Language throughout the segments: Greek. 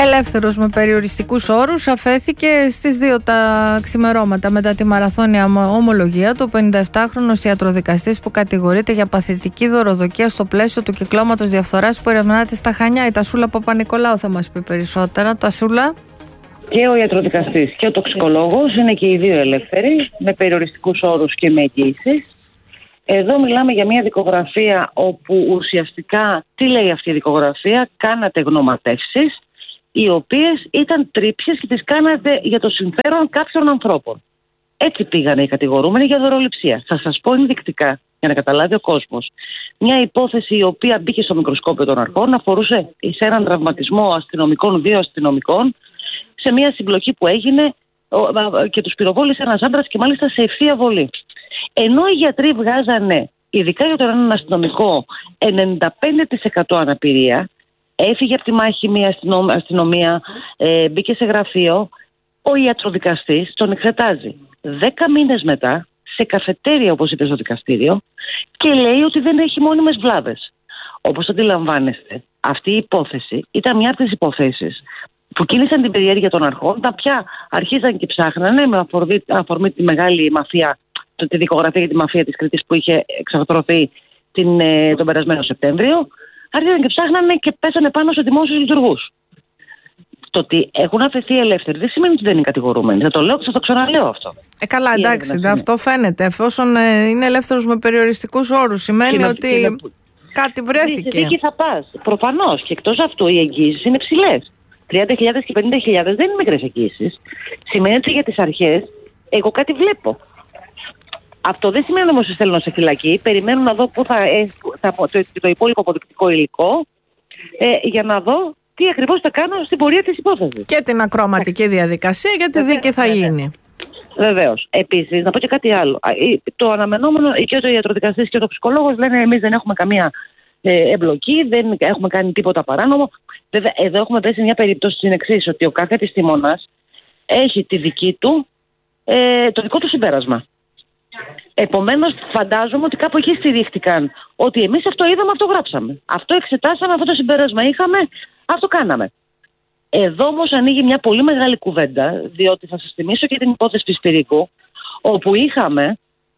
Ελεύθερος με περιοριστικούς όρους αφέθηκε στις 2 τα ξημερώματα μετά τη μαραθώνια ομολογία του 57χρονος ιατροδικαστής που κατηγορείται για παθητική δωροδοκία στο πλαίσιο του κυκλώματος διαφθοράς που ερευνάται στα Χανιά. Η Τασούλα Παπα-Νικολάου θα μας πει περισσότερα. Τασούλα. Και ο ιατροδικαστής και ο τοξικολόγος είναι και οι δύο ελεύθεροι, με περιοριστικούς όρους και με εγγύησεις. Εδώ μιλάμε για μια δικογραφία όπου ουσιαστικά, τι λέει αυτή η δικογραφία, κάνατε γνωματεύσεις οι οποίες ήταν τρίψεις και τις κάνατε για το συμφέρον κάποιων ανθρώπων. Έτσι πήγανε οι κατηγορούμενοι για δωροληψία. Θα σας πω ενδεικτικά για να καταλάβει ο κόσμος. Μια υπόθεση η οποία μπήκε στο μικροσκόπιο των αρχών αφορούσε σε έναν τραυματισμό αστυνομικών, 2 αστυνομικών, σε μια συμπλοκή που έγινε και τους πυροβόλησε ένας άντρας και μάλιστα σε ευθεία βολή. Ενώ οι γιατροί βγάζανε, ειδικά για τον έναν αστυνομικό, 95% αναπηρία, έφυγε από τη μάχη μια αστυνομία, μπήκε σε γραφείο, ο ιατροδικαστής τον εξετάζει 10 μήνες μετά, σε καφετέρια όπως είπε στο δικαστήριο, και λέει ότι δεν έχει μόνιμες βλάβες. Όπως αντιλαμβάνεστε, αυτή η υπόθεση ήταν μια από τις υποθέσεις που κίνησαν την περιέργεια των αρχών, τα πια αρχίζαν και ψάχνανε με αφορμή τη μεγάλη μαφία, τη δικογραφία για τη μαφία της Κρήτης που είχε εξαρτρωθεί τον περασμένο Σεπτέμβριο. Άρχισαν και ψάχνανε και πέσανε πάνω σε δημόσιους λειτουργούς. Το ότι έχουν αφαιθεί ελεύθεροι δεν σημαίνει ότι δεν είναι κατηγορούμενοι. Θα το λέω και θα το ξαναλέω αυτό. Καλά, εντάξει, αυτό φαίνεται. Εφόσον είναι ελεύθερος με περιοριστικούς όρους, σημαίνει ότι κάτι βρέθηκε. Στη δίκη θα πας. Προφανώς. Και εκτός αυτού οι εγγύησεις είναι ψηλές. 30.000 και 50.000 δεν είναι μικρές εγγύησεις. Σημαίνει ότι για τις αρχές εγώ κάτι βλέπω. Αυτό δεν σημαίνει όμως ότι στέλνω σε φυλακή. Περιμένω να δω πού το υπόλοιπο αποδεικτικό υλικό για να δω τι ακριβώς θα κάνω στην πορεία της υπόθεσης. Και την ακροαματική διαδικασία για τη δίκη θα γίνει. Βεβαίως. Επίσης, να πω και κάτι άλλο. Το αναμενόμενο και ο ιατροδικαστής και ο ψυχολόγος λένε εμείς δεν έχουμε καμία εμπλοκή, δεν έχουμε κάνει τίποτα παράνομο. Βέβαια, εδώ έχουμε πέσει μια περίπτωση στην εξής, ότι ο κάθε επιστήμονας έχει το δικό του συμπέρασμα. Επομένως, φαντάζομαι ότι κάπου εκεί στηρίχτηκαν. Ότι εμείς αυτό είδαμε, αυτό γράψαμε. Αυτό εξετάσαμε, αυτό το συμπέρασμα είχαμε, αυτό κάναμε. Εδώ όμως ανοίγει μια πολύ μεγάλη κουβέντα, διότι θα σας θυμίσω και την υπόθεση του Σπυρίκου, όπου είχαμε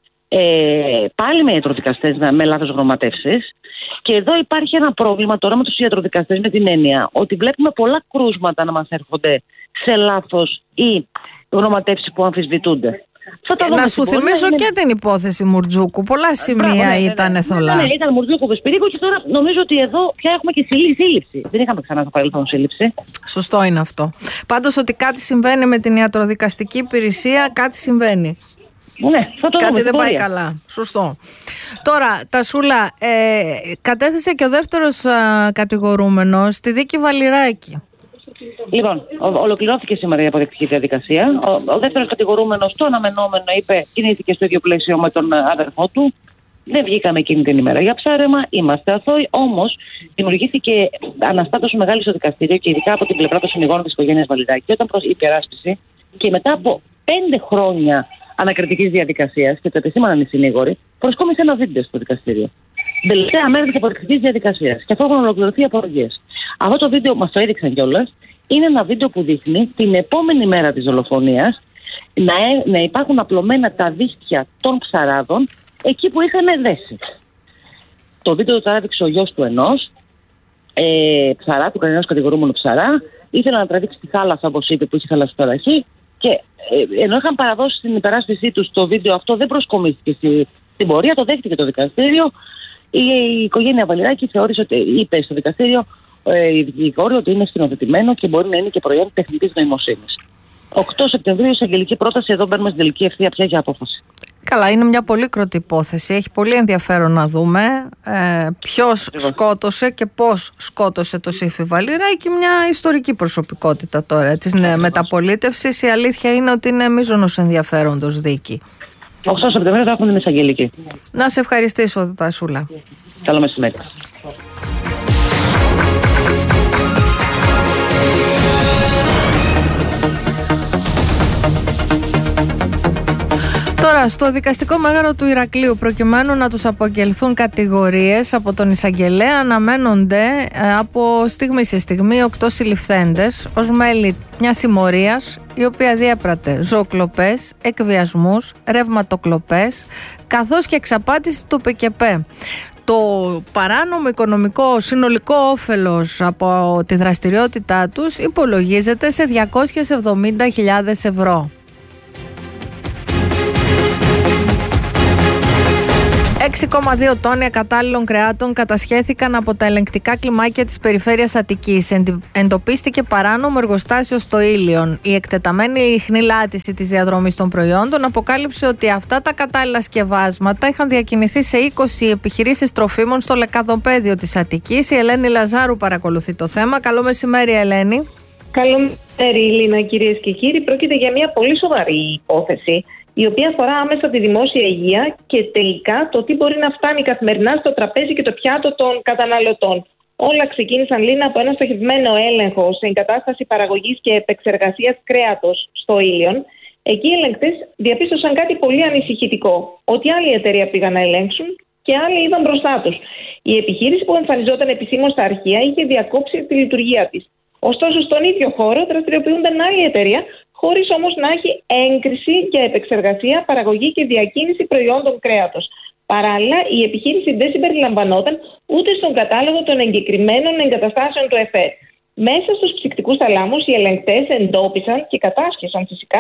πάλι με ιατροδικαστές με λάθος γνωματεύσεις. Και εδώ υπάρχει ένα πρόβλημα τώρα με τους ιατροδικαστές με την έννοια ότι βλέπουμε πολλά κρούσματα να μας έρχονται σε λάθος ή γνωματεύσεις που αμφισβητούνται. Να σου θυμίσω και την υπόθεση Μουρτζούκου. Πολλά σημεία ήταν θολά. Ναι, ήταν Μουρτζούκου Βεσπυρίκου και τώρα νομίζω ότι εδώ πια έχουμε και σύλληψη. Δεν είχαμε ξανά στο παρελθόν σύλληψη. Σωστό είναι αυτό. Πάντως ότι κάτι συμβαίνει με την ιατροδικαστική υπηρεσία, κάτι συμβαίνει. Ναι, θα το κάτι δεν πάει καλά. Σωστό. Τώρα, Τασούλα, κατέθεσε και ο δεύτερος κατηγορούμενος στη δίκη Βαλιράκη. Λοιπόν, ολοκληρώθηκε σήμερα η αποδεικτική διαδικασία. Ο δεύτερος κατηγορούμενος, το αναμενόμενο, κινήθηκε στο ίδιο πλαίσιο με τον αδερφό του. Δεν βγήκαμε εκείνη την ημέρα για ψάρεμα, είμαστε αθώοι. Όμως, δημιουργήθηκε αναστάτωση μεγάλη στο δικαστήριο και ειδικά από την πλευρά των συνηγόρων της οικογένειας Βαλιράκη, όταν προς υπεράσπιση και μετά από 5 χρόνια ανακριτικής διαδικασίας, και το επισήμαναν οι συνήγοροι, προσκόμισε ένα βίντεο στο δικαστήριο. Τελευταία μέρα της αποδεικτικής διαδικασίας. Και αυτό έχουν ολοκληρωθεί οι απολογίες. Αυτό το βίντεο μας το έδειξαν κιόλας. Είναι ένα βίντεο που δείχνει την επόμενη μέρα της δολοφονίας να υπάρχουν απλωμένα τα δίχτυα των ψαράδων εκεί που είχαν δέσει. Το βίντεο το τράβηξε ο γιος του ενός ψαρά, του κανένας κατηγορούμενου ψαρά. Ήθελε να τραβήξει τη θάλασσα, όπως είπε, που είχε θαλασσοταραχή. Και ενώ είχαν παραδώσει στην υπεράσπιση του το βίντεο αυτό, δεν προσκομίστηκε στην πορεία, το δέχτηκε το δικαστήριο. Η οικογένεια Βαλιράκη θεώρησε ότι είπε στο δικαστήριο η δικηγόρη ότι είναι σκηνοθετημένο και μπορεί να είναι και προϊόν τεχνητής νοημοσύνης. 8 Σεπτεμβρίου, εισαγγελική πρόταση, εδώ μπαίνουμε στην τελική ευθεία πια για απόφαση. Καλά, είναι μια πολύκροτη υπόθεση. Έχει πολύ ενδιαφέρον να δούμε ποιος σκότωσε και πώς σκότωσε το Σύφη Βαλιράκη, μια ιστορική προσωπικότητα τώρα της μεταπολίτευσης. Η αλήθεια είναι ότι είναι μείζωνος ενδιαφέροντος δίκη. 8 Σεπτεμβρίου θα έχουμε την εισαγγελική. Να σε ευχαριστήσω, Τασούλα. Καλό μεσημέρι. Τώρα Στο δικαστικό μέγαρο του Ηρακλείου, προκειμένου να τους απαγγελθούν κατηγορίες από τον εισαγγελέα, αναμένονται από στιγμή σε στιγμή 8 συλληφθέντες ως μέλη μιας συμμορίας η οποία διέπρατε ζωοκλοπές, εκβιασμούς, ρευματοκλοπές καθώς και εξαπάτηση του ΠΚΠ. Το παράνομο οικονομικό συνολικό όφελος από τη δραστηριότητά τους υπολογίζεται σε 270.000 ευρώ. 6,2 τόνοι ακατάλληλων κρεάτων κατασχέθηκαν από τα ελεγκτικά κλιμάκια της περιφέρειας Αττικής. Εντοπίστηκε παράνομο εργοστάσιο στο Ήλιον. Η εκτεταμένη ιχνή λάτηση της διαδρομής των προϊόντων αποκάλυψε ότι αυτά τα κατάλληλα σκευάσματα είχαν διακινηθεί σε 20 επιχειρήσεις τροφίμων στο λεκαδοπέδιο της Αττικής. Η Ελένη Λαζάρου παρακολουθεί το θέμα. Καλό μεσημέρι, Ελένη. Καλό μεσημέρι, Λίνα, κυρίες και κύριοι. Πρόκειται για μια πολύ σοβαρή υπόθεση, η οποία αφορά άμεσα τη δημόσια υγεία και τελικά το τι μπορεί να φτάνει καθημερινά στο τραπέζι και το πιάτο των καταναλωτών. Όλα ξεκίνησαν, Λίνα, από ένα στοχευμένο έλεγχο σε εγκατάσταση παραγωγής και επεξεργασίας κρέατος στο Ήλιον. Εκεί οι ελεγκτές διαπίστωσαν κάτι πολύ ανησυχητικό. Ότι άλλη εταιρεία πήγαν να ελέγξουν και άλλοι είδαν μπροστά τους. Η επιχείρηση που εμφανιζόταν επισήμως στα αρχεία είχε διακόψει τη λειτουργία της. Ωστόσο, στον ίδιο χώρο δραστηριοποιούνταν άλλη εταιρεία, χωρίς όμως να έχει έγκριση για επεξεργασία, παραγωγή και διακίνηση προϊόντων κρέατος. Παράλληλα, η επιχείρηση δεν συμπεριλαμβανόταν ούτε στον κατάλογο των εγκεκριμένων εγκαταστάσεων του ΕΦΕΤ. Μέσα στους ψυκτικούς θαλάμους, οι ελεγκτές εντόπισαν και κατάσχεσαν φυσικά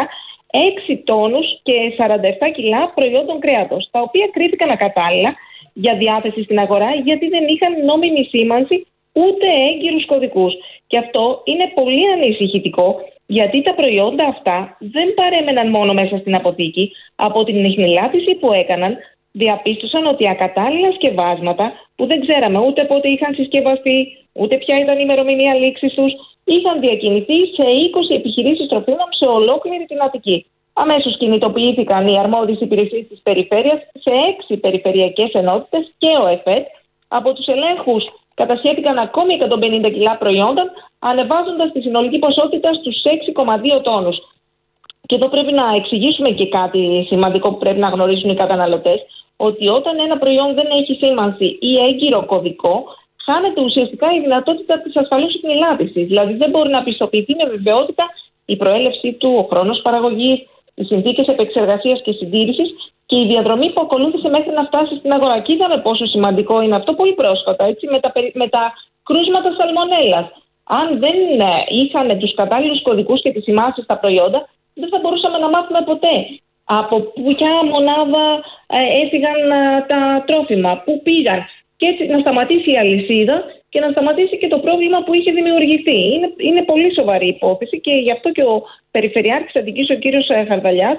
6 τόνους και 47 κιλά προϊόντων κρέατος, τα οποία κρίθηκαν ακατάλληλα για διάθεση στην αγορά, γιατί δεν είχαν νόμιμη σήμανση ούτε έγκυρους κωδικούς. Και αυτό είναι πολύ ανησυχητικό, γιατί τα προϊόντα αυτά δεν παρέμεναν μόνο μέσα στην αποθήκη. Από την ιχνηλάτηση που έκαναν, διαπίστωσαν ότι ακατάλληλα σκευάσματα, που δεν ξέραμε ούτε πότε είχαν συσκευαστεί, ούτε ποια ήταν η ημερομηνία λήξης τους, είχαν διακινηθεί σε 20 επιχειρήσεις τροφίμων σε ολόκληρη την Αττική. Αμέσως κινητοποιήθηκαν οι αρμόδιες υπηρεσίες της περιφέρειας σε 6 περιφερειακές ενότητες και ο ΕΦΕΤ. Από τους ελέγχους κατασχέθηκαν ακόμη 150 κιλά προϊόντων, ανεβάζοντας τη συνολική ποσότητα στους 6,2 τόνους. Και εδώ πρέπει να εξηγήσουμε και κάτι σημαντικό που πρέπει να γνωρίζουν οι καταναλωτές, ότι όταν ένα προϊόν δεν έχει σήμανση ή έγκυρο κωδικό, χάνεται ουσιαστικά η δυνατότητα της ασφαλούς ιχνηλάτησης. Δηλαδή δεν μπορεί να πιστοποιηθεί με βεβαιότητα η προέλευσή του, ο χρόνος παραγωγής, οι συνθήκες επεξεργασίας και συντήρησης και η διαδρομή που ακολούθησε μέχρι να φτάσει στην αγορά. Και είδαμε πόσο σημαντικό είναι αυτό πολύ πρόσφατα, έτσι, με τα κρούσματα σαλμονέλας. Αν δεν είχαν τους κατάλληλους κωδικούς και τις σημάσεις στα προϊόντα, δεν θα μπορούσαμε να μάθουμε ποτέ από ποια μονάδα έφυγαν τα τρόφιμα, πού πήγαν. Και έτσι να σταματήσει η αλυσίδα και να σταματήσει και το πρόβλημα που είχε δημιουργηθεί. Είναι πολύ σοβαρή υπόθεση και γι' αυτό και ο Περιφερειάρχης Αττικής, ο κύριος Χαρδαλιάς,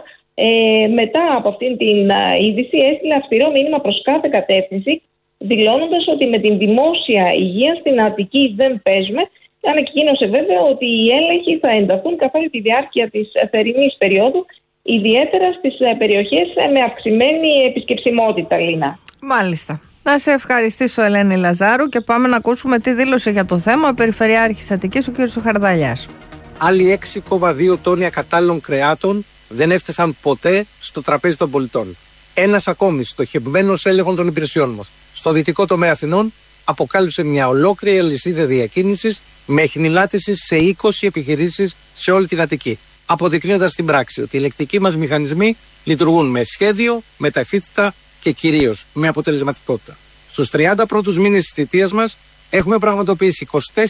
μετά από αυτήν την είδηση έστειλε αυστηρό μήνυμα προς κάθε κατεύθυνση, δηλώνοντας ότι με την δημόσια υγεία στην Αττική δεν παίζουμε. Ανακοίνωσε βέβαια ότι οι έλεγχοι θα ενταθούν καθ' όλη τη διάρκεια της θερινής περίοδου, ιδιαίτερα στις περιοχές με αυξημένη επισκεψιμότητα, Λίνα. Μάλιστα. Να σε ευχαριστήσω, Ελένη Λαζάρου, και πάμε να ακούσουμε τι δήλωσε για το θέμα ο Περιφερειάρχης Αττικής, ο κ. Χαρδαλιάς. Άλλοι 6,2 τόνοι ακατάλληλων κρεάτων δεν έφτασαν ποτέ στο τραπέζι των πολιτών. Ένας ακόμη στοχευμένος έλεγχος των υπηρεσιών μας στο δυτικό τομέα Αθηνών αποκάλυψε μια ολόκληρη αλυσίδα διακίνησης με ιχνηλάτηση σε 20 επιχειρήσεις σε όλη την Αττική. Αποδεικνύοντας στην πράξη ότι οι ελεκτικοί μας μηχανισμοί λειτουργούν με σχέδιο, με ταχύτητα και κυρίως με αποτελεσματικότητα. Στους 30 πρώτους μήνες της θητείας μας έχουμε πραγματοποιήσει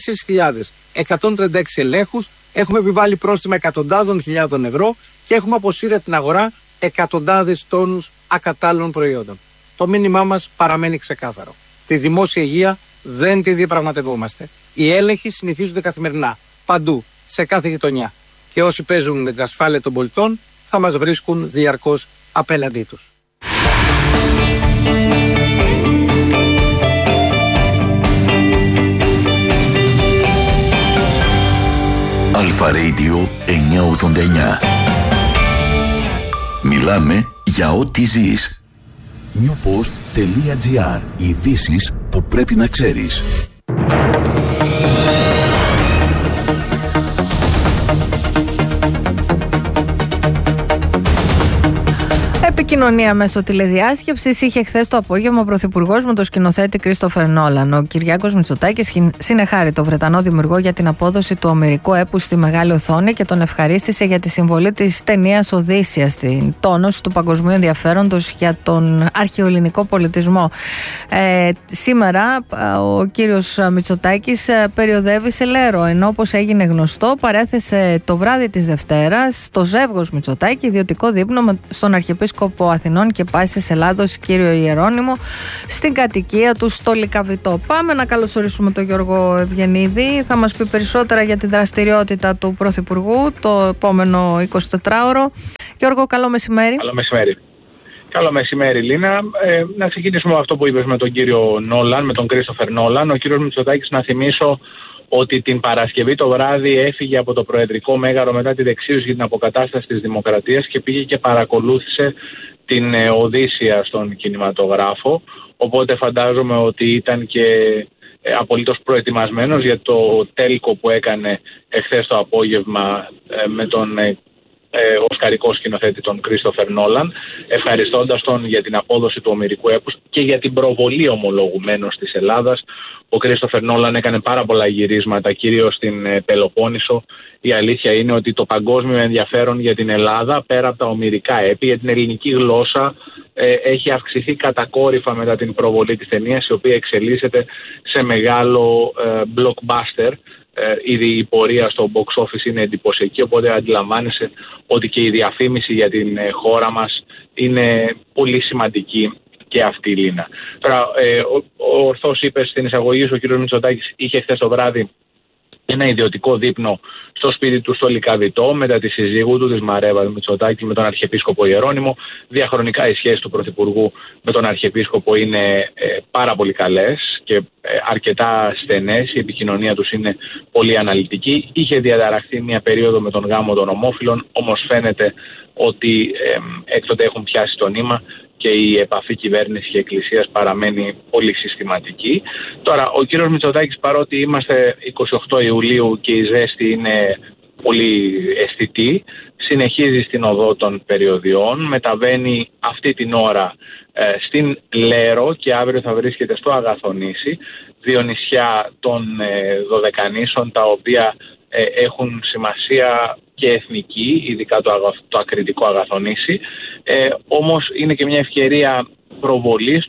24.136 ελέγχους, έχουμε επιβάλει πρόστιμα εκατοντάδων χιλιάδων ευρώ και έχουμε αποσύρει από την αγορά εκατοντάδες τόνους ακατάλληλων προϊόντων. Το μήνυμά μας παραμένει ξεκάθαρο. Τη δημόσια υγεία δεν τη διαπραγματευόμαστε. Οι έλεγχοι συνηθίζονται καθημερινά, παντού, σε κάθε γειτονιά. Και όσοι παίζουν με την ασφάλεια των πολιτών θα μας βρίσκουν διαρκώς απέναντί τους. Αλφα Radio 989. Μιλάμε για ό,τι ζεις. newpost.gr. Ειδήσεις που πρέπει να ξέρεις. Επικοινωνία μέσω τηλεδιάσκεψης είχε χθες το απόγευμα ο Πρωθυπουργός με τον σκηνοθέτη Κρίστοφερ Νόλαν. Ο Κυριάκος Μητσοτάκης συνεχάρη τον Βρετανό δημιουργό για την απόδοση του ομηρικού έπους στη μεγάλη οθόνη και τον ευχαρίστησε για τη συμβολή της ταινίας Οδύσσεια στην τόνωση του παγκοσμίου ενδιαφέροντος για τον αρχαιοελληνικό πολιτισμό. Σήμερα ο κύριος Μητσοτάκης περιοδεύει σε Λέρο, ενώ όπως έγινε γνωστό παρέθεσε το βράδυ της Δευτέρας το ζεύγος Μητσοτάκη ιδιωτικό δείπνο στον Αρχιεπίσκοπο Αθηνών και Πάσης Ελλάδος κύριο Ιερώνυμο στην κατοικία του στο Λυκαβητό. Πάμε να καλωσορίσουμε τον Γιώργο Ευγενίδη. Θα μας πει περισσότερα για τη δραστηριότητα του Πρωθυπουργού το επόμενο 24ωρο. Γιώργο, καλό μεσημέρι. Καλό μεσημέρι. Καλό μεσημέρι, Λίνα. Να ξεκινήσουμε με αυτό που είπες με τον κύριο Νόλαν, με τον Κρίστοφερ Νόλαν. Ο κύριος Μητσοτάκης, να θυμίσω ότι την Παρασκευή το βράδυ έφυγε από το Προεδρικό Μέγαρο μετά τη δεξίωση για την αποκατάσταση της Δημοκρατίας και πήγε και παρακολούθησε την Οδύσσεια στον κινηματογράφο. Οπότε φαντάζομαι ότι ήταν και απολύτως προετοιμασμένος για το τέλικο που έκανε εχθές το απόγευμα με τον οσκαρικό σκηνοθέτη τον Κρίστοφερ Νόλαν, ευχαριστώντας τον για την απόδοση του ομηρικού έπους και για την προβολή ομολογουμένως της Ελλάδας. Ο Κρίστοφερ Νόλαν έκανε πάρα πολλά γυρίσματα, κυρίως στην Πελοπόννησο. Η αλήθεια είναι ότι το παγκόσμιο ενδιαφέρον για την Ελλάδα, πέρα από τα ομηρικά έπη, για την ελληνική γλώσσα, έχει αυξηθεί κατακόρυφα μετά την προβολή της ταινίας, η οποία εξελίσσεται σε μεγάλο blockbuster. Ήδη η πορεία στο box office είναι εντυπωσιακή, οπότε αντιλαμβάνεσαι ότι και η διαφήμιση για την χώρα μας είναι πολύ σημαντική και αυτή, Λίνα. Τώρα, ορθώς είπες στην εισαγωγή σου, ο κ. Μητσοτάκης είχε χθες το βράδυ ένα ιδιωτικό δείπνο στο σπίτι του στο Λυκαβητό μετά τη συζύγου του, της Μαρέβα Μητσοτάκη, με τον Αρχιεπίσκοπο Ιερώνυμο. Διαχρονικά οι σχέσεις του Πρωθυπουργού με τον Αρχιεπίσκοπο είναι πάρα πολύ καλές και αρκετά στενές. Η επικοινωνία τους είναι πολύ αναλυτική. Είχε διαταραχθεί μια περίοδο με τον γάμο των ομόφυλων, όμως φαίνεται ότι έκτοτε έχουν πιάσει το νήμα και η επαφή κυβέρνησης και εκκλησίας παραμένει πολύ συστηματική. Τώρα, ο κύριος Μητσοτάκης, παρότι είμαστε 28 Ιουλίου και η ζέστη είναι πολύ αισθητή, συνεχίζει στην οδό των περιοδιών, μεταβαίνει αυτή την ώρα στην Λέρο και αύριο θα βρίσκεται στο Αγαθονήσι, δύο νησιά των Δωδεκανήσων, τα οποία έχουν σημασία και εθνική, ειδικά το ακριτικό Αγαθονήσι, όμως είναι και μια ευκαιρία προβολής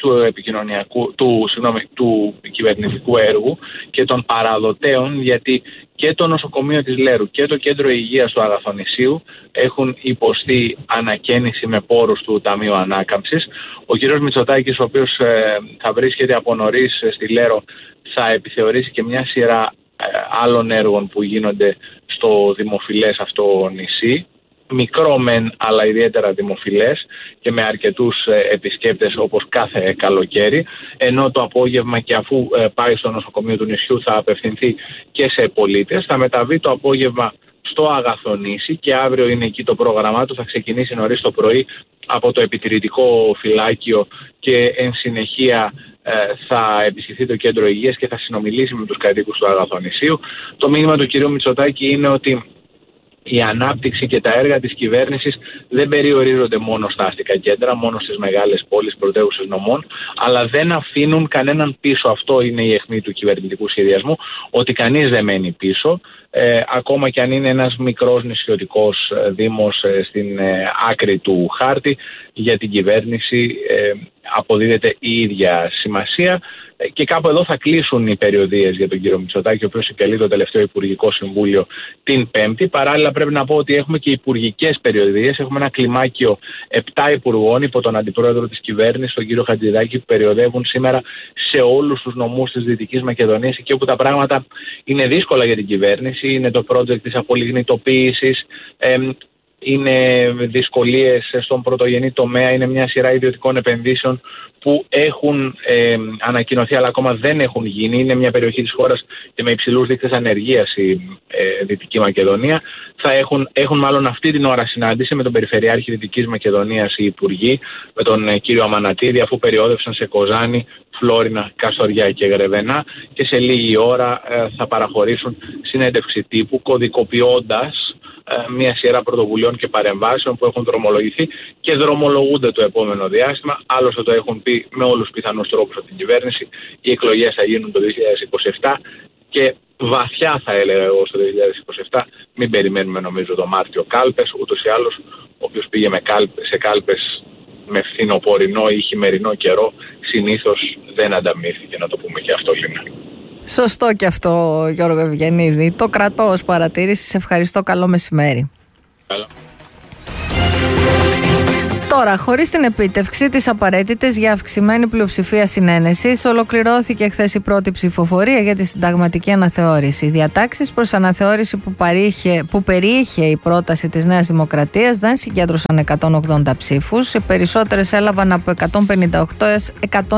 του κυβερνητικού έργου και των παραδοτέων, γιατί και το νοσοκομείο της Λέρου και το κέντρο υγείας του Αγαθονησίου έχουν υποστεί ανακαίνιση με πόρους του Ταμείου Ανάκαμψης. Ο κ. Μητσοτάκης, ο οποίος θα βρίσκεται από νωρίς στη Λέρο, θα επιθεωρήσει και μια σειρά άλλων έργων που γίνονται στο δημοφιλές αυτό νησί. Μικρό μεν, αλλά ιδιαίτερα δημοφιλές και με αρκετούς επισκέπτες όπως κάθε καλοκαίρι, ενώ το απόγευμα, και αφού πάει στο νοσοκομείο του νησιού, θα απευθυνθεί και σε πολίτες. Θα μεταβεί το απόγευμα στο Αγαθονήσι και αύριο είναι εκεί το πρόγραμμά του. Θα ξεκινήσει νωρίς το πρωί από το επιτηρητικό φυλάκιο και εν συνεχεία θα επισκεφθεί το κέντρο υγείας και θα συνομιλήσει με τους κατοίκους του Αγαθονησίου. Το μήνυμα του κ. Μητσοτάκη είναι ότι η ανάπτυξη και τα έργα της κυβέρνησης δεν περιορίζονται μόνο στα αστικά κέντρα, μόνο στις μεγάλες πόλεις, πρωτεύουσες νομών, αλλά δεν αφήνουν κανέναν πίσω. Αυτό είναι η αιχμή του κυβερνητικού σχεδιασμού, ότι κανείς δεν μένει πίσω, ακόμα και αν είναι ένας μικρός νησιωτικός δήμος στην άκρη του χάρτη. Για την κυβέρνηση αποδίδεται η ίδια σημασία. Και κάπου εδώ θα κλείσουν οι περιοδίες για τον κύριο Μητσοτάκη, ο οποίος επικαλεί το τελευταίο Υπουργικό Συμβούλιο την Πέμπτη. Παράλληλα, πρέπει να πω ότι έχουμε και υπουργικές περιοδίες. Έχουμε ένα κλιμάκιο 7 υπουργών υπό τον αντιπρόεδρο της κυβέρνησης, τον κύριο Χατζηδάκη, που περιοδεύουν σήμερα σε όλους τους νομούς της Δυτικής Μακεδονίας, εκεί όπου τα πράγματα είναι δύσκολα για την κυβέρνηση. Είναι το project της απολιγνητοποίησης. Είναι δυσκολίες στον πρωτογενή τομέα, είναι μια σειρά ιδιωτικών επενδύσεων που έχουν ανακοινωθεί αλλά ακόμα δεν έχουν γίνει. Είναι μια περιοχή της χώρας και με υψηλούς δείκτες ανεργίας η Δυτική Μακεδονία. Θα έχουν μάλλον αυτή την ώρα συνάντηση με τον Περιφερειάρχη Δυτικής Μακεδονίας οι υπουργοί, με τον κύριο Αμανατίδη, αφού περιόδευσαν σε Κοζάνη, Φλόρινα, Καστοριά και Γρεβενά, και σε λίγη ώρα θα παραχωρήσουν συνέντευξη τύπου, κωδικοποιώντας μια σειρά πρωτοβουλειών και παρεμβάσεων που έχουν δρομολογηθεί και δρομολογούνται το επόμενο διάστημα. Άλλωστε το έχουν πει με όλους τους πιθανούς τρόπους από την κυβέρνηση. Οι εκλογές θα γίνουν το 2027 και βαθιά θα έλεγα εγώ στο 2027. Μην περιμένουμε νομίζω το Μάρτιο κάλπες. Ούτως ή άλλως όποιος πήγε σε κάλπες με φθινοπορεινό ή χειμερινό καιρό συνήθως δεν ανταμείφθηκε, να το πούμε και αυτό, Λίνα. Σωστό και αυτό, Γιώργο Ευγενίδη. Το κρατώ ως παρατήρηση. Σε ευχαριστώ. Καλό μεσημέρι. Καλό. Τώρα, χωρίς την επίτευξη της απαραίτητης για αυξημένη πλειοψηφία συνένεσης, ολοκληρώθηκε χθες η πρώτη ψηφοφορία για τη συνταγματική αναθεώρηση. Οι διατάξεις προς αναθεώρηση που περιείχε η πρόταση της Νέας Δημοκρατίας δεν συγκέντρωσαν 180 ψήφους. Οι περισσότερες έλαβαν από 158 έως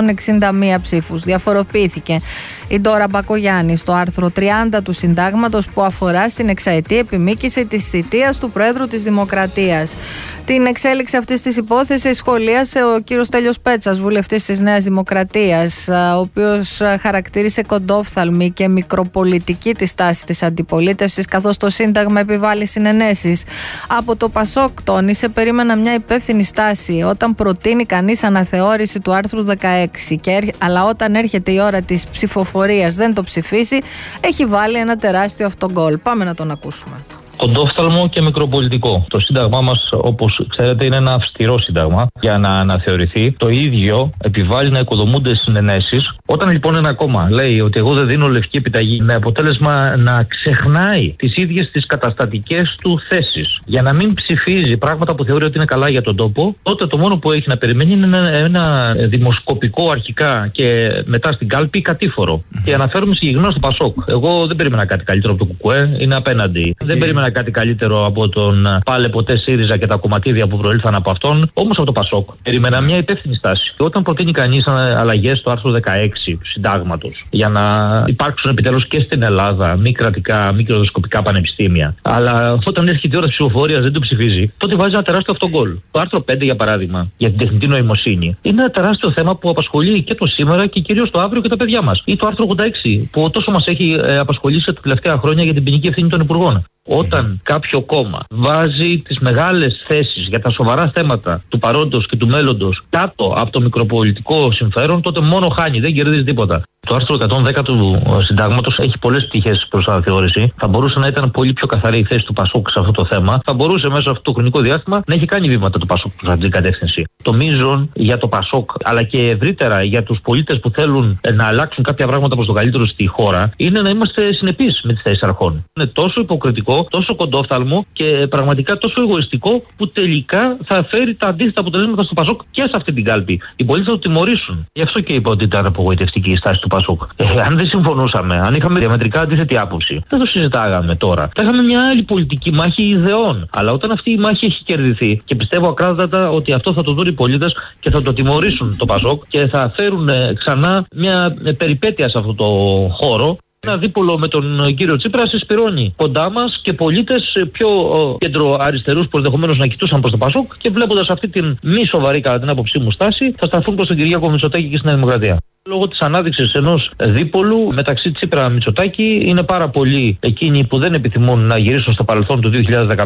161 ψήφους. Διαφοροποιήθηκε η Ντόρα Μπακογιάννη στο άρθρο 30 του Συντάγματος που αφορά στην εξαετή επιμήκυση της θητείας του Προέδρου της Δημοκρατίας. Την εξέλιξη αυτής της υπόθεσης σχολίασε ο κύριος Στέλιος Πέτσας, βουλευτής της Νέας Δημοκρατίας, ο οποίος χαρακτήρισε κοντόφθαλμη και μικροπολιτική τη στάση της αντιπολίτευσης, καθώς το Σύνταγμα επιβάλλει συνενέσεις. Από το ΠΑΣΟΚ τόνισε, περίμενα μια υπεύθυνη στάση όταν προτείνει κανείς αναθεώρηση του άρθρου 16, αλλά όταν έρχεται η ώρα της ψηφοφορίας δεν το ψηφίσει, έχει βάλει ένα τεράστιο αυτογκόλ. Πάμε να τον ακούσουμε. Κοντόφθαλμο και μικροπολιτικό. Το Σύνταγμά μας, όπως ξέρετε, είναι ένα αυστηρό Σύνταγμα για να αναθεωρηθεί. Το ίδιο επιβάλλει να οικοδομούνται συνενέσεις. Όταν λοιπόν ένα κόμμα λέει ότι εγώ δεν δίνω λευκή επιταγή, με αποτέλεσμα να ξεχνάει τις ίδιες τις καταστατικές του θέσεις για να μην ψηφίζει πράγματα που θεωρεί ότι είναι καλά για τον τόπο, τότε το μόνο που έχει να περιμένει είναι ένα δημοσκοπικό αρχικά και μετά στην κάλπη κατήφορο. Και αναφέρομαι συγκεκριμένα στο ΠΑΣΟΚ. Εγώ δεν περίμενα κάτι καλύτερο από το ΚΚΕ, είναι απέναντι. Δεν περίμενα κάτι καλύτερο από τον Πάλε Ποτέ ΣΥΡΙΖΑ και τα κομματίδια που προήλθαν από αυτόν, όμως από το ΠΑΣΟΚ. Περίμενα μια υπεύθυνη στάση. Όταν προτείνει κανείς αλλαγές στο άρθρο 16 του Συντάγματος για να υπάρξουν επιτέλους και στην Ελλάδα μη κρατικά, μη κερδοσκοπικά πανεπιστήμια, αλλά όταν έρχεται η ώρα της ψηφοφορίας δεν το ψηφίζει, τότε βάζει ένα τεράστιο αυτογκόλ. Το άρθρο 5, για παράδειγμα, για την τεχνητή νοημοσύνη, είναι ένα τεράστιο θέμα που απασχολεί και το σήμερα και κυρίως το αύριο και τα παιδιά μας. Ή το άρθρο 86, που τόσο μας έχει απασχολήσει τα τελευταία χρόνια για την ποινική ευθύνη των υπουργών. Όταν κάποιο κόμμα βάζει τις μεγάλες θέσεις για τα σοβαρά θέματα του παρόντος και του μέλλοντος κάτω από το μικροπολιτικό συμφέρον, τότε μόνο χάνει, δεν κερδίζει τίποτα. Το άρθρο 110 του Συντάγματος έχει πολλές πτυχές προς αναθεώρηση. Θα μπορούσε να ήταν πολύ πιο καθαρή η θέση του ΠΑΣΟΚ σε αυτό το θέμα. Θα μπορούσε μέσα σε αυτό το χρονικό διάστημα να έχει κάνει βήματα το ΠΑΣΟΚ προς αυτή την κατεύθυνση. Το μείζον για το ΠΑΣΟΚ, αλλά και ευρύτερα για τους πολίτες που θέλουν να αλλάξουν κάποια πράγματα προς το καλύτερο στη χώρα, είναι να είμαστε συνεπείς με τις θέσεις αρχών. Είναι τόσο υποκριτικό, τόσο κοντόφθαλμο και πραγματικά τόσο εγωιστικό που τελικά θα φέρει τα αντίθετα αποτελέσματα στο ΠΑΣΟΚ και σε αυτή την κάλπη. Οι πολίτες θα το τιμωρήσουν. Γι' αυτό και είπα ότι ήταν απογοητευτική η στάση του ΠΑΣΟΚ. Αν δεν συμφωνούσαμε, αν είχαμε διαμετρικά αντίθετη άποψη, δεν το συζητάγαμε τώρα. Θα είχαμε μια άλλη πολιτική μάχη ιδεών. Αλλά όταν αυτή η μάχη έχει κερδιθεί, και πιστεύω ακράδαντα ότι αυτό θα το δουν οι πολίτες και θα το τιμωρήσουν το ΠΑΣΟΚ και θα φέρουν ξανά μια περιπέτεια σε αυτό το χώρο. Ένα δίπολο με τον κύριο Τσίπρα συσπηρώνει κοντά μας και πολίτες πιο κεντροαριστερούς που ενδεχομένως να κοιτούσαν προς το ΠΑΣΟΚ και βλέποντας αυτή την μη σοβαρή, κατά την άποψή μου, στάση, θα σταθούν προς τον Κυριάκο Μητσοτάκη και στην Νέα Δημοκρατία. Λόγω της ανάδειξης ενός δίπολου μεταξύ Τσίπρα-Μητσοτάκη, είναι πάρα πολλοί εκείνοι που δεν επιθυμούν να γυρίσουν στο παρελθόν του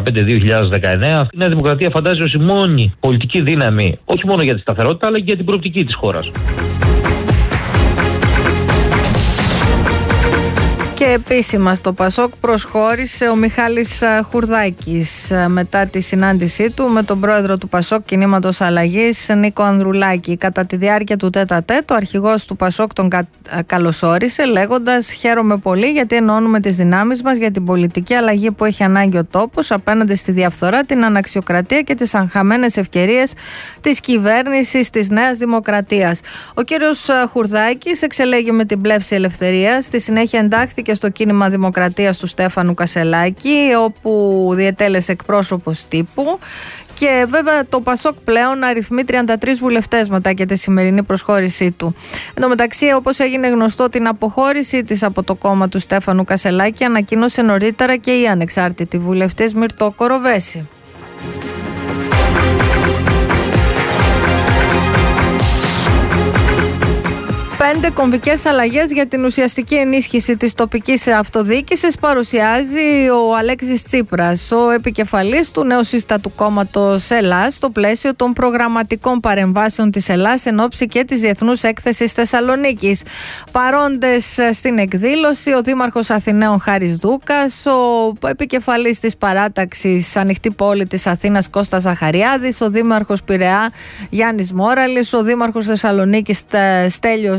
2015-2019. Η Νέα Δημοκρατία φαντάζει ως η μόνη πολιτική δύναμη, όχι μόνο για τη σταθερότητα, αλλά και για την προοπτική της χώρας. Και επίσημα στο ΠΑΣΟΚ προσχώρησε ο Μιχάλης Χουρδάκης μετά τη συνάντησή του με τον πρόεδρο του ΠΑΣΟΚ Κινήματος Αλλαγής, Νίκο Ανδρουλάκη. Κατά τη διάρκεια του τέτα-τέτ, ο αρχηγός του ΠΑΣΟΚ τον καλωσόρισε λέγοντας «Χαίρομαι πολύ γιατί ενώνουμε τις δυνάμεις μας για την πολιτική αλλαγή που έχει ανάγκη ο τόπος απέναντι στη διαφθορά, την αναξιοκρατία και τις αγχαμένες ευκαιρίες της κυβέρνησης της Νέας Δημοκρατίας». Ο κύριος Χουρδάκης εξελέγει με την πλεύση ελευθερίας. Στη συνέχεια εντάχθηκε και στο κίνημα Δημοκρατίας του Στέφανου Κασελάκη, όπου διετέλεσε εκπρόσωπος τύπου. Και βέβαια το ΠΑΣΟΚ πλέον αριθμεί 33 βουλευτές μετά και τη σημερινή προσχώρησή του. Εν τω μεταξύ, όπως έγινε γνωστό, την αποχώρησή της από το κόμμα του Στέφανου Κασελάκη ανακοίνωσε νωρίτερα και η ανεξάρτητη βουλευτής Μυρτώ Κοροβέση. 5 κομβικές αλλαγές για την ουσιαστική ενίσχυση της τοπικής αυτοδιοίκησης παρουσιάζει ο Αλέξης Τσίπρας, ο επικεφαλής του νεοσύστατου κόμματος Ελλάς, στο πλαίσιο των προγραμματικών παρεμβάσεων της Ελλάς εν ώψη και της Διεθνούς Έκθεσης Θεσσαλονίκης. Παρόντες στην εκδήλωση ο Δήμαρχος Αθηναίων Χάρης Δούκας, ο επικεφαλής της παράταξης Ανοιχτή Πόλη της Αθήνας Κώστας Ζαχαριάδης, ο Δήμαρχος Πειραιά Γιάννης Μόραλης, ο Δήμαρχος Θεσσαλονίκης Στέλιος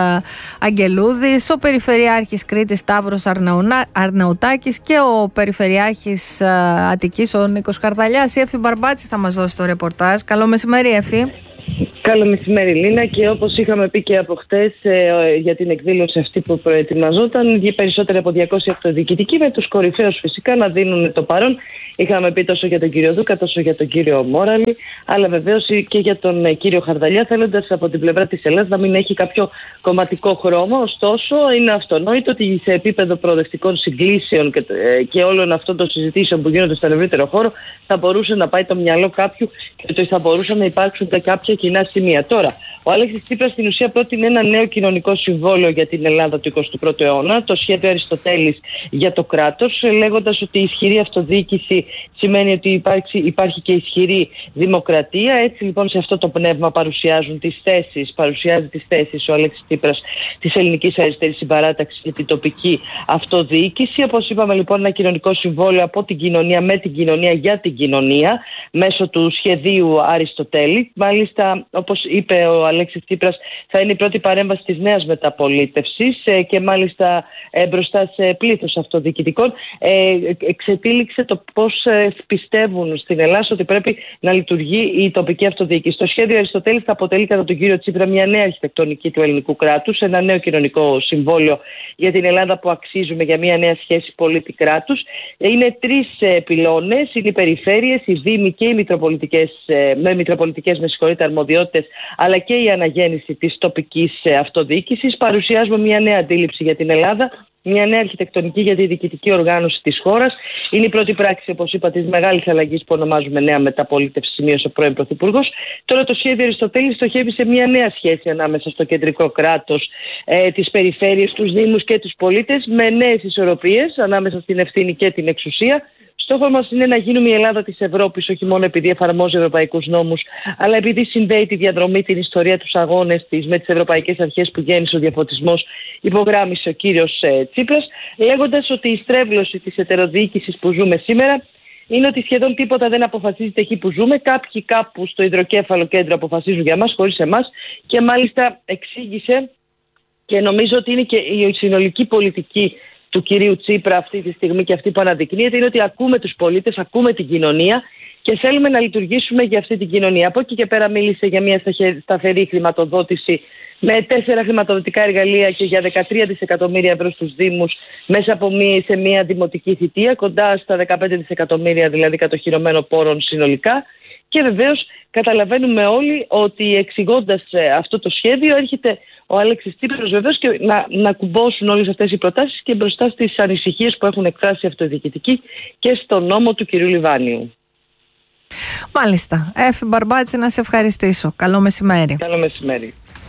Αγγελούδης, ο Περιφερειάρχης Κρήτης Σταύρος Αρναουτάκης και ο Περιφερειάρχης Αττικής ο Νίκος Χαρδαλιάς. Η Εφη Μπαρμπάτση θα μας δώσει το ρεπορτάζ. Καλό μεσημέρι, Εφη. Καλό μεσημέρι, Λίνα, και όπως είχαμε πει και από χτες για την εκδήλωση αυτή που προετοιμαζόταν, περισσότεροι από 200 αυτοδιοικητικοί, με τους κορυφαίους φυσικά να δίνουν το παρόν. Είχαμε πει τόσο για τον κύριο Δούκα, τόσο για τον κύριο Μόραλη, αλλά βεβαίως και για τον κύριο Χαρδαλιά, θέλοντας από την πλευρά της Ελλάδας να μην έχει κάποιο κομματικό χρώμα. Ωστόσο, είναι αυτονόητο ότι σε επίπεδο προοδευτικών συγκλήσεων και όλων αυτών των συζητήσεων που γίνονται στον ευρύτερο χώρο, θα μπορούσε να πάει το μυαλό κάποιου και ότι θα μπορούσαν να υπάρξουν κάποια κοινά σημεία. Τώρα, ο Αλέξης Τσίπρας στην ουσία πρότεινε ένα νέο κοινωνικό συμβόλαιο για την Ελλάδα του 21ου αιώνα, το σχέδιο Αριστοτέλης για το κράτος, λέγοντας ότι η ισχυρή αυτοδιοίκηση σημαίνει ότι υπάρχει και ισχυρή δημοκρατία. Έτσι λοιπόν σε αυτό το πνεύμα παρουσιάζει τις θέσεις ο Αλέξης Τσίπρας της Ελληνικής Αριστερής Συμπαράταξης για την τοπική αυτοδιοίκηση. Όπως είπαμε λοιπόν, ένα κοινωνικό συμβόλαιο από την κοινωνία, με την κοινωνία, για την κοινωνία, μέσω του σχεδίου Αριστοτέλη. Μάλιστα, όπως είπε ο Αλέξης Τσίπρας, θα είναι η πρώτη παρέμβαση της νέας μεταπολίτευσης και μάλιστα μπροστά σε πλήθος αυτοδιοικητικών εξετήληξε το πώς πιστεύουν στην Ελλάδα ότι πρέπει να λειτουργεί η τοπική αυτοδιοίκηση. Το σχέδιο Αριστοτέλης θα αποτελεί κατά τον κύριο Τσίπρα μια νέα αρχιτεκτονική του ελληνικού κράτους, ένα νέο κοινωνικό συμβόλαιο για την Ελλάδα που αξίζουμε, για μια νέα σχέση πολίτη-κράτους. Είναι 3 πυλώνες, είναι οι περιφέρειες, οι δήμοι και οι μητροπολιτικές αρμοδιότητες, αλλά και η αναγέννηση της τοπικής αυτοδιοίκησης. Παρουσιάζουμε μια νέα αντίληψη για την Ελλάδα, μια νέα αρχιτεκτονική για τη διοικητική οργάνωση της χώρας. Είναι η πρώτη πράξη, όπως είπα, της μεγάλης αλλαγής που ονομάζουμε νέα μεταπολίτευση, σημείωσε ο πρώην Πρωθυπουργός. Τώρα το σχέδιο Αριστοτέλη στοχεύει σε μια νέα σχέση ανάμεσα στο κεντρικό κράτος, τις περιφέρειες, τους δήμους και τους πολίτες, με νέες ισορροπίες ανάμεσα στην ευθύνη και την εξουσία. Στόχος μας είναι να γίνουμε η Ελλάδα της Ευρώπης, όχι μόνο επειδή εφαρμόζει ευρωπαϊκούς νόμους, αλλά επειδή συνδέει τη διαδρομή, την ιστορία, τους αγώνες της με τις ευρωπαϊκές αρχές που γέννησε ο διαφωτισμός, υπογράμμισε ο κύριος Τσίπρας, λέγοντας ότι η στρέβλωση της ετεροδιοίκησης που ζούμε σήμερα είναι ότι σχεδόν τίποτα δεν αποφασίζεται εκεί που ζούμε. Κάποιοι κάπου στο υδροκέφαλο κέντρο αποφασίζουν για μας, χωρίς εμάς, και μάλιστα εξήγησε, και νομίζω ότι είναι και η συνολική πολιτική του κυρίου Τσίπρα αυτή τη στιγμή και αυτή που αναδεικνύεται, είναι ότι ακούμε τους πολίτες, ακούμε την κοινωνία και θέλουμε να λειτουργήσουμε για αυτή την κοινωνία. Από εκεί και πέρα μίλησε για μια σταθερή χρηματοδότηση με 4 χρηματοδοτικά εργαλεία και για 13 δισεκατομμύρια ευρώ στους Δήμους μέσα σε μια δημοτική θητεία, κοντά στα 15 δισεκατομμύρια δηλαδή κατοχυρωμένων πόρων συνολικά. Και βεβαίως καταλαβαίνουμε όλοι ότι εξηγώντας αυτό το σχέδιο έρχεται ο Αλέξης Τσίπρας βεβαίως και να κουμπώσουν όλες αυτές οι προτάσεις και μπροστά στις ανησυχίες που έχουν εκφράσει οι αυτοδιοικητικοί και στον νόμο του κυρίου Λιβάνιου. Μάλιστα. Εφη Μπαρμπάτση, να σε ευχαριστήσω. Καλό μεσημέρι. Καλό μεσημέρι.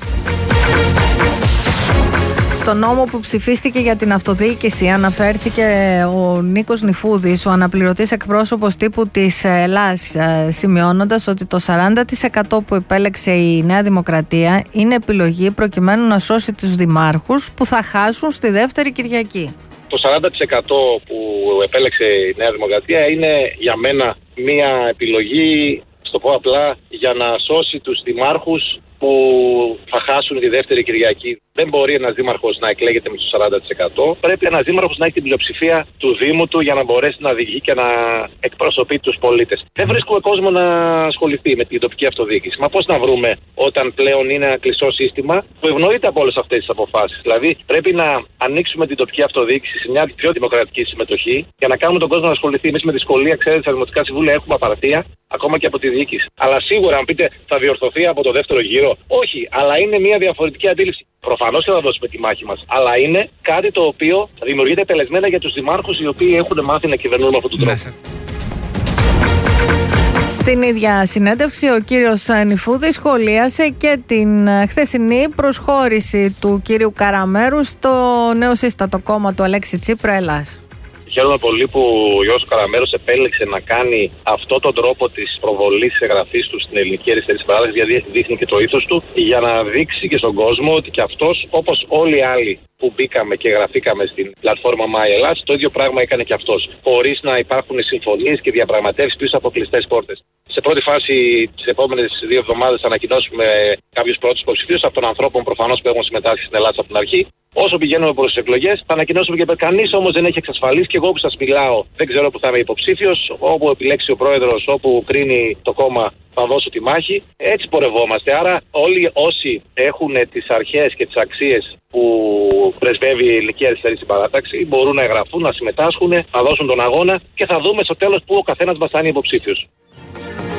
Στο νόμο που ψηφίστηκε για την αυτοδιοίκηση αναφέρθηκε ο Νίκος Νιφούδης, ο αναπληρωτής εκπρόσωπος τύπου της Ελλάς, σημειώνοντας ότι το 40% που επέλεξε η Νέα Δημοκρατία είναι επιλογή προκειμένου να σώσει τους δημάρχους που θα χάσουν στη δεύτερη Κυριακή. Το 40% που επέλεξε η Νέα Δημοκρατία είναι για μένα μία επιλογή, στο πω απλά, για να σώσει τους δημάρχους που θα χάσουν τη δεύτερη Κυριακή. Δεν μπορεί ένας δήμαρχος να εκλέγεται με το 40%. Πρέπει ένας δήμαρχος να έχει την πλειοψηφία του Δήμου του για να μπορέσει να οδηγεί και να εκπροσωπεί τους πολίτες. Δεν βρίσκουμε κόσμο να ασχοληθεί με την τοπική αυτοδιοίκηση. Μα πώς να βρούμε όταν πλέον είναι ένα κλειστό σύστημα που ευνοείται από όλες αυτές τις αποφάσεις. Δηλαδή πρέπει να ανοίξουμε την τοπική αυτοδιοίκηση σε μια πιο δημοκρατική συμμετοχή για να κάνουμε τον κόσμο να ασχοληθεί. Εμείς με δυσκολία, ξέρετε, στα δημοτικά συμβούλια έχουμε απαρτία, ακόμα και από τη διοίκηση. Αλλά σίγουρα, αν πείτε, θα διορθωθεί από το δεύτερο γύρο. Όχι, αλλά είναι μια διαφορετική αντίληψη. Προφανώς και θα δώσουμε τη μάχη μας. Αλλά είναι κάτι το οποίο δημιουργείται τελεσμένα για τους δημάρχους οι οποίοι έχουν μάθει να κυβερνούν με αυτόν τον τρόπο. Στην ίδια συνέντευξη ο κύριος Νιφούδης σχολίασε και την χθεσινή προσχώρηση του κύριου Καραμέρου στο νεοσύστατο κόμμα του Αλέξη Τσίπρα Ελλάς. Χαίρομαι πολύ που ο Γιώργος Καραμέρος επέλεξε να κάνει αυτόν τον τρόπο της προβολής της εγγραφής του στην Ελληνική Αριστερή Συμπαράταξη, γιατί δείχνει και το ήθος του, για να δείξει και στον κόσμο ότι και αυτός, όπως όλοι οι άλλοι που μπήκαμε και εγγραφήκαμε στην πλατφόρμα My Ελλάς, το ίδιο πράγμα έκανε και αυτός. Χωρίς να υπάρχουν συμφωνίες και διαπραγματεύσεις πίσω από κλειστές πόρτες. Σε πρώτη φάση, τις επόμενες 2 εβδομάδες, θα ανακοινώσουμε κάποιους πρώτους υποψηφίους από των ανθρώπων προφανώς που έχουν συμμετάσχει στην Ελλάδα από την αρχή. Όσο πηγαίνουμε προς τις εκλογές, θα ανακοινώσουμε και κανείς όμως δεν έχει εξασφαλίσει. Και εγώ που σας μιλάω, δεν ξέρω που θα είμαι υποψήφιος. Όπου επιλέξει ο πρόεδρος, όπου κρίνει το κόμμα, θα δώσω τη μάχη. Έτσι πορευόμαστε. Άρα, όλοι όσοι έχουν τις αρχές και τις αξίες που πρεσβεύει η Ελληνική Αριστερή Συμπαράταξη μπορούν να εγγραφούν, να συμμετάσχουν, να δώσουν τον αγώνα και θα δούμε στο τέλος που ο καθένας μας θα είναι υποψήφιος.